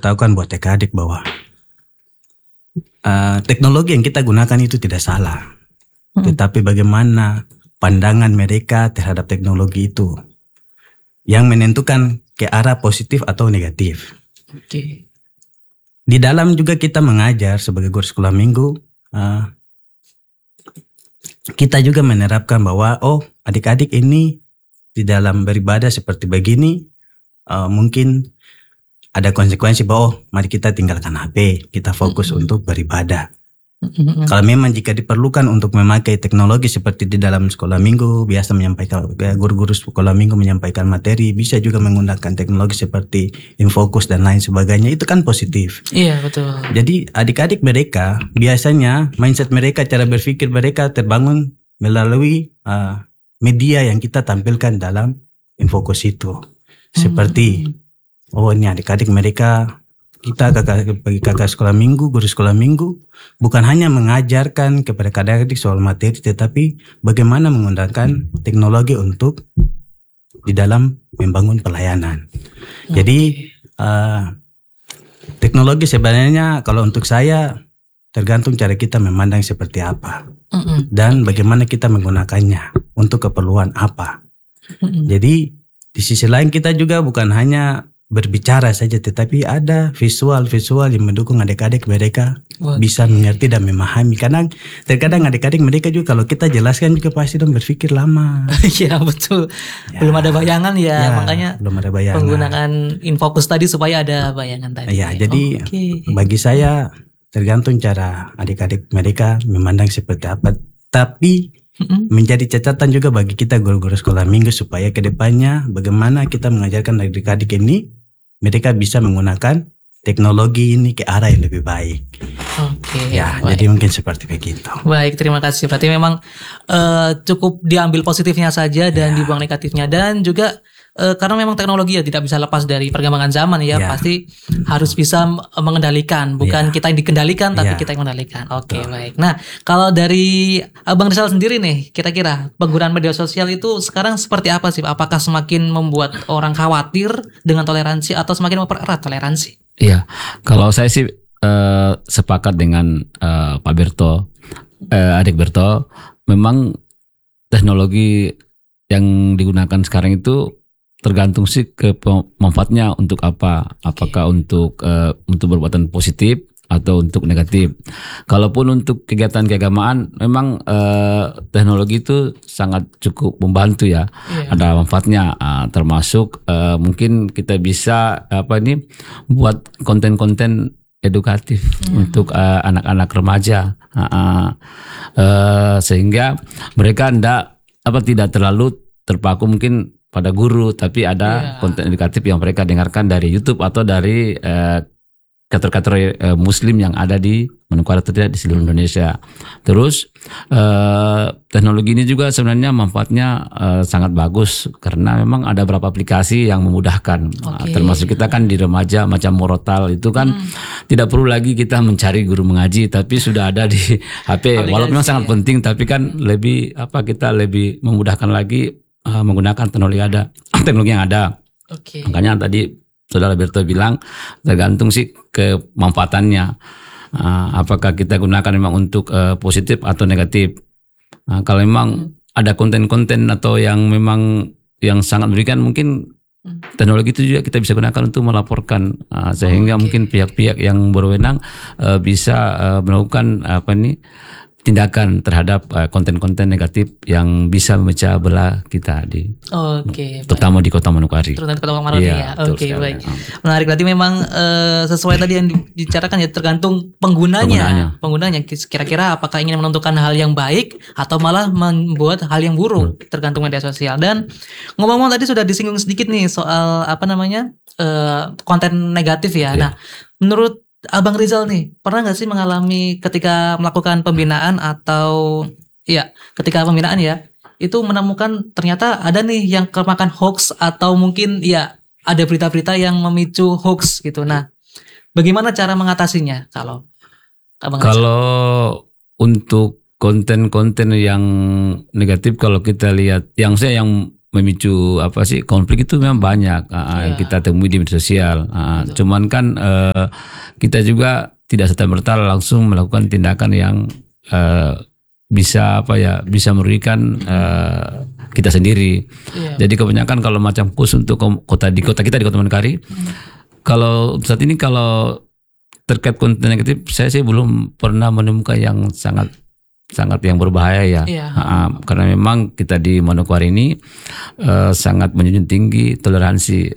beritahukan buat adik-adik bahwa teknologi yang kita gunakan itu tidak salah, tetapi bagaimana pandangan mereka terhadap teknologi itu yang menentukan ke arah positif atau negatif. Oke. Di dalam juga kita mengajar sebagai guru sekolah minggu, kita juga menerapkan bahwa adik-adik ini di dalam beribadah seperti begini, mungkin ada konsekuensi bahwa mari kita tinggalkan HP, kita fokus untuk beribadah. Kalau memang jika diperlukan untuk memakai teknologi seperti di dalam sekolah minggu, biasa menyampaikan, guru-guru sekolah minggu menyampaikan materi, bisa juga menggunakan teknologi seperti Infocus dan lain sebagainya, itu kan positif. Iya, betul. Jadi adik-adik mereka, biasanya mindset mereka, cara berpikir mereka terbangun melalui media yang kita tampilkan dalam Infocus itu. Seperti ini adik-adik mereka, kita kakak sekolah minggu, guru sekolah minggu, bukan hanya mengajarkan kepada adik-adik soal materi, tetapi bagaimana menggunakan teknologi untuk di dalam membangun pelayanan. Jadi teknologi sebenarnya kalau untuk saya tergantung cara kita memandang seperti apa dan bagaimana kita menggunakannya untuk keperluan apa. Jadi di sisi lain kita juga bukan hanya berbicara saja, tetapi ada visual-visual yang mendukung adik-adik mereka bisa mengerti dan memahami. Karena terkadang adik-adik mereka juga kalau kita jelaskan juga pasti dong berpikir lama. Iya, betul. Belum ada bayangan makanya belum ada bayangan. Penggunaan Infocus tadi supaya ada bayangan tadi. Iya, jadi bagi saya tergantung cara adik-adik mereka memandang seperti apa. Tapi menjadi catatan juga bagi kita guru-guru sekolah minggu supaya kedepannya bagaimana kita mengajarkan adik-adik ini mereka bisa menggunakan teknologi ini ke arah yang lebih baik. Jadi mungkin seperti begitu. Baik, terima kasih. Berarti memang cukup diambil positifnya saja dan dibuang negatifnya, dan juga karena memang teknologi ya tidak bisa lepas dari perkembangan zaman ya. Pasti harus bisa mengendalikan, bukan kita yang dikendalikan tapi kita yang mengendalikan. Baik. Nah, kalau dari Abang Rizal sendiri nih, kira-kira penggunaan media sosial itu sekarang seperti apa sih? Apakah semakin membuat orang khawatir dengan toleransi atau semakin mempererat toleransi? Iya, kalau saya sih sepakat dengan Pak Berto, adik Berto, memang teknologi yang digunakan sekarang itu tergantung sih ke manfaatnya untuk apa, apakah untuk perbuatan positif atau untuk negatif. Kalaupun untuk kegiatan keagamaan, memang teknologi itu sangat cukup membantu ya. Ada manfaatnya, termasuk mungkin kita bisa buat konten-konten edukatif untuk anak-anak remaja, sehingga mereka tidak terlalu terpaku mungkin pada guru, tapi ada konten edukatif yang mereka dengarkan dari YouTube atau dari kreator-kreator Muslim yang ada di Manokwari atau tidak di seluruh Indonesia. Terus teknologi ini juga sebenarnya manfaatnya sangat bagus karena memang ada beberapa aplikasi yang memudahkan. Termasuk kita kan di remaja macam Morotal itu kan tidak perlu lagi kita mencari guru mengaji, tapi sudah ada di HP. Walaupun memang sangat penting, tapi kan kita lebih memudahkan lagi menggunakan teknologi yang ada. Makanya tadi Saudara Berto bilang tergantung sih kemanfaatannya. Apakah kita gunakan memang untuk positif atau negatif. Kalau memang ada konten-konten atau yang memang yang sangat memberikan, mungkin teknologi itu juga kita bisa gunakan untuk melaporkan, sehingga mungkin pihak-pihak yang berwenang bisa melakukan tindakan terhadap konten-konten negatif yang bisa memecah belah kita terutama di Kota Manokwari. Terutama di Kota Manokwari ya. Baik. Menarik, berarti memang sesuai tadi yang dibicarakan ya, tergantung penggunanya. Kira-kira apakah ingin menentukan hal yang baik atau malah membuat hal yang buruk, tergantung media sosial. Dan ngomong-ngomong tadi sudah disinggung sedikit nih soal konten negatif ya. Nah, menurut Abang Rizal nih, pernah gak sih mengalami ketika melakukan pembinaan atau ketika pembinaan itu menemukan ternyata ada nih yang kemakan hoax atau mungkin ada berita-berita yang memicu hoax gitu. Nah, bagaimana cara mengatasinya kalau Abang Rizal? Kalau untuk konten-konten yang negatif, kalau kita lihat yang memicu konflik itu memang banyak yang kita temui di media sosial. Cuman kan kita juga tidak serta-merta langsung melakukan tindakan yang bisa merugikan kita sendiri. Jadi kebanyakan kalau macam khusus untuk di kota kita di Kota Manokwari, kalau saat ini kalau terkait konten negatif, saya sih belum pernah menemukan yang sangat yang berbahaya ya. Karena memang kita di Manokwari ini sangat menjunjung tinggi toleransi